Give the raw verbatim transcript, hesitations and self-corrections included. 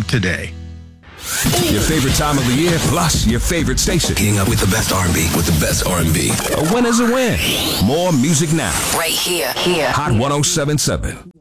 today. Your favorite time of the year, plus your favorite station. Getting up with the best R and B, with the best R and B. A win is a win. More music now. Right here, here. Hot one oh seven point seven.